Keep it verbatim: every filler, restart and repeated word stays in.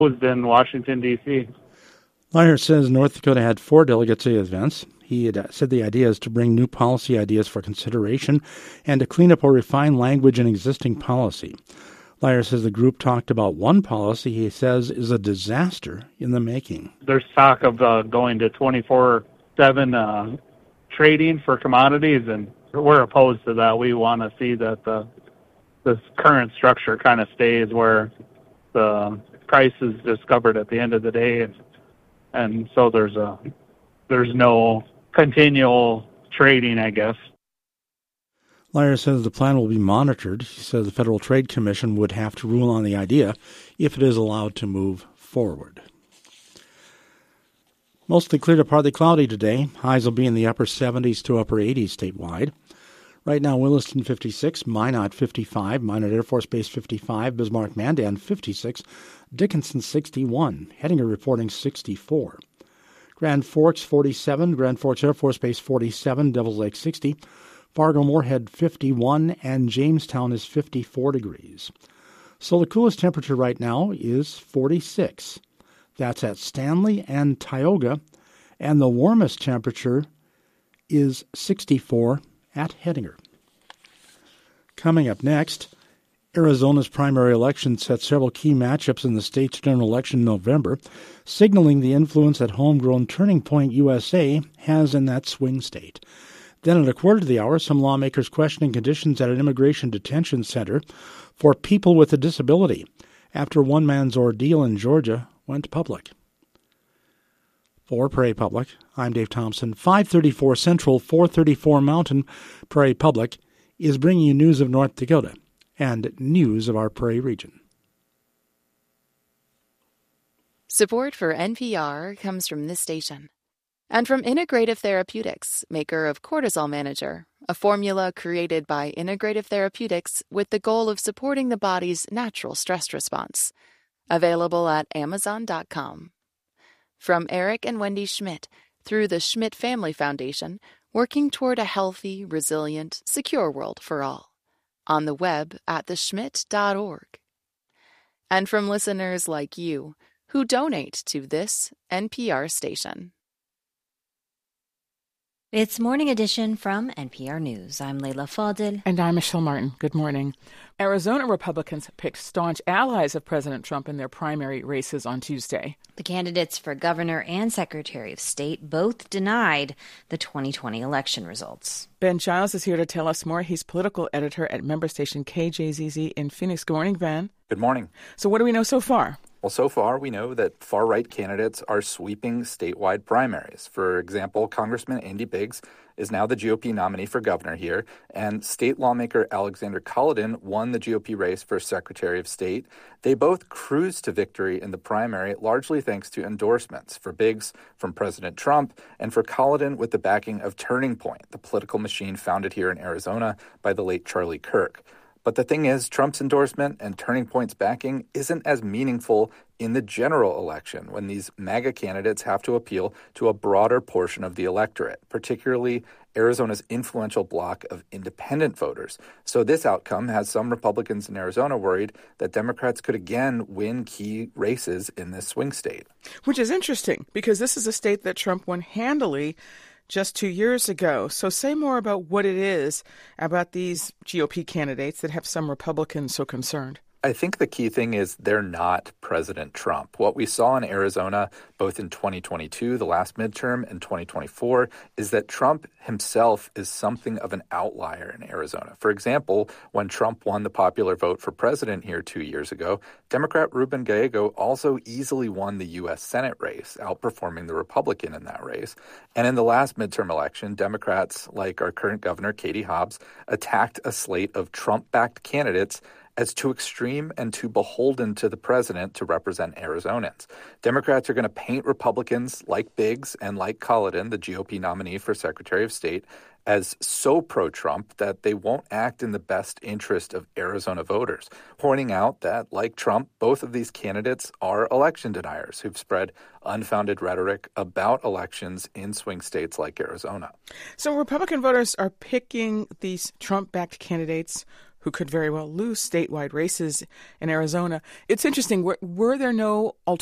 in Washington, D C Leyer says North Dakota had four delegates at the events. He had said the idea is to bring new policy ideas for consideration and to clean up or refine language in existing policy. Leyer says the group talked about one policy he says is a disaster in the making. There's talk of uh, going to twenty-four seven uh, trading for commodities, and we're opposed to that. We want to see that the this current structure kind of stays where the price is discovered at the end of the day, and and so there's a there's no continual trading, I guess. Leyer says the plan will be monitored. He says the Federal Trade Commission would have to rule on the idea if it is allowed to move forward. Mostly clear to partly cloudy today. Highs will be in the upper seventies to upper eighties statewide. Right now, Williston fifty-six, Minot fifty-five, Minot Air Force Base fifty-five, Bismarck Mandan fifty-six, Dickinson sixty-one, Hettinger reporting sixty-four. Grand Forks forty-seven, Grand Forks Air Force Base forty-seven, Devils Lake sixty, Fargo Moorhead fifty-one, and Jamestown is fifty-four degrees. So the coolest temperature right now is forty-six. That's at Stanley and Tioga, and the warmest temperature is sixty-four at Hettinger. Coming up next, Arizona's primary election sets several key matchups in the state's general election in November, signaling the influence that homegrown Turning Point U S A has in that swing state. Then at a quarter to the hour, some lawmakers questioning conditions at an immigration detention center for people with a disability after one man's ordeal in Georgia went public. For Prairie Public, I'm Dave Thompson. five thirty-four Central, four thirty-four Mountain. Prairie Public is bringing you news of North Dakota and news of our Prairie region. Support for N P R comes from this station and from Integrative Therapeutics, maker of Cortisol Manager, a formula created by Integrative Therapeutics with the goal of supporting the body's natural stress response. Available at amazon dot com. From Eric and Wendy Schmidt, through the Schmidt Family Foundation, working toward a healthy, resilient, secure world for all. On the web at the schmidt dot org. And from listeners like you, who donate to this N P R station. It's Morning Edition from N P R News. I'm Leila Fadil. And I'm Michelle Martin. Good morning. Arizona Republicans picked staunch allies of President Trump in their primary races on Tuesday. The candidates for governor and secretary of state both denied the twenty twenty election results. Ben Giles is here to tell us more. He's political editor at member station K J Z Z in Phoenix. Good morning, Ben. Good morning. So what do we know so far? Well, so far, we know that far-right candidates are sweeping statewide primaries. For example, Congressman Andy Biggs is now the G O P nominee for governor here, and state lawmaker Alexander Culloden won the G O P race for Secretary of State. They both cruised to victory in the primary, largely thanks to endorsements, for Biggs from President Trump, and for Culloden with the backing of Turning Point, the political machine founded here in Arizona by the late Charlie Kirk. But the thing is, Trump's endorsement and Turning Point's backing isn't as meaningful in the general election when these MAGA candidates have to appeal to a broader portion of the electorate, particularly Arizona's influential bloc of independent voters. So this outcome has some Republicans in Arizona worried that Democrats could again win key races in this swing state. Which is interesting, because this is a state that Trump won handily just two years ago. So say more about what it is about these G O P candidates that have some Republicans so concerned. I think the key thing is they're not President Trump. What we saw in Arizona, both in twenty twenty-two, the last midterm, and twenty twenty-four, is that Trump himself is something of an outlier in Arizona. For example, when Trump won the popular vote for president here two years ago, Democrat Ruben Gallego also easily won the U S Senate race, outperforming the Republican in that race. And in the last midterm election, Democrats, like our current governor, Katie Hobbs, attacked a slate of Trump-backed candidates as too extreme and too beholden to the president to represent Arizonans. Democrats are going to paint Republicans like Biggs and like Culloden, the G O P nominee for Secretary of State, as so pro-Trump that they won't act in the best interest of Arizona voters, pointing out that, like Trump, both of these candidates are election deniers who've spread unfounded rhetoric about elections in swing states like Arizona. So Republican voters are picking these Trump-backed candidates who could very well lose statewide races in Arizona. It's interesting. Were, were there no